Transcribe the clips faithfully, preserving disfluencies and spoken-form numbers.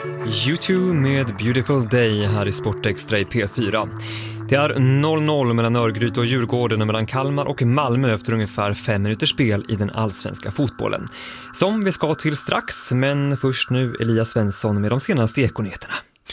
U två med Beautiful Day här i Sportextra i P fyra. Det är noll noll mellan Örgryte och Djurgården och mellan Kalmar och Malmö efter ungefär fem minuters spel i den allsvenska fotbollen. Som vi ska till strax, men först nu Elias Svensson med de senaste ekonyheterna.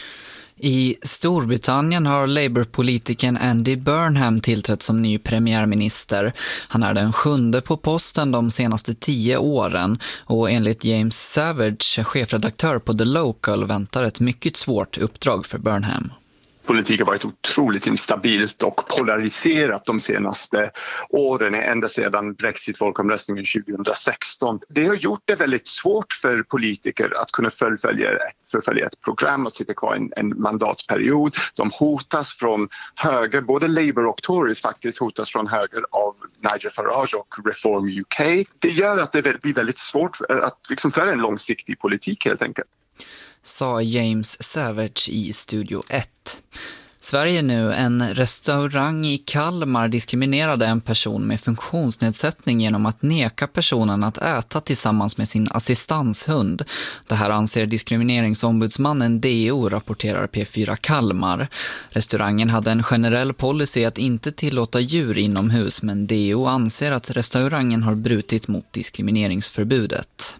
I Storbritannien har Labour-politikern Andy Burnham tillträtt som ny premiärminister. Han är den sjunde på posten de senaste tio åren och enligt James Savage, chefredaktör på The Local, väntar ett mycket svårt uppdrag för Burnham. Politik har varit otroligt instabilt och polariserat de senaste åren, ända sedan Brexit-folkomröstningen tjugohundrasexton. Det har gjort det väldigt svårt för politiker att kunna fullfölja, fullfölja ett program och sitta kvar en, en mandatperiod. De hotas från höger, både Labour och Tories faktiskt hotas från höger av Nigel Farage och Reform U K. Det gör att det blir väldigt svårt att liksom föra en långsiktig politik helt enkelt. Sa James Savage i Studio ett. Sverige nu, en restaurang i Kalmar diskriminerade en person med funktionsnedsättning genom att neka personen att äta tillsammans med sin assistanshund. Det här anser diskrimineringsombudsmannen D O, rapporterar P fyra Kalmar. Restaurangen hade en generell policy att inte tillåta djur inomhus, men D O anser att restaurangen har brutit mot diskrimineringsförbudet.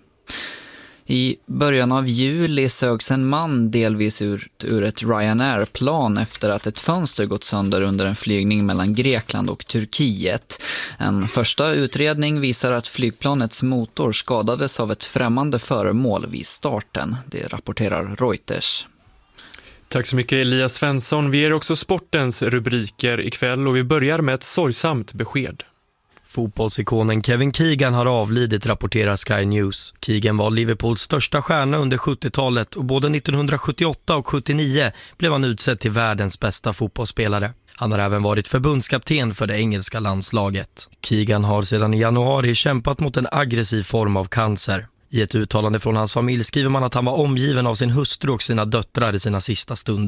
I början av juli sögs en man delvis ur, ur ett Ryanair-plan efter att ett fönster gått sönder under en flygning mellan Grekland och Turkiet. En första utredning visar att flygplanets motor skadades av ett främmande föremål vid starten. Det rapporterar Reuters. Tack så mycket Elias Svensson. Vi är också sportens rubriker ikväll och vi börjar med ett sorgsamt besked. Fotbollsikonen Kevin Keegan har avlidit, rapporterar Sky News. Keegan var Liverpools största stjärna under sjuttiotalet och både nittonhundrasjuttioåtta och sjuttionio blev han utsedd till världens bästa fotbollsspelare. Han har även varit förbundskapten för det engelska landslaget. Keegan har sedan i januari kämpat mot en aggressiv form av cancer. I ett uttalande från hans familj skriver man att han var omgiven av sin hustru och sina döttrar i sina sista stunder.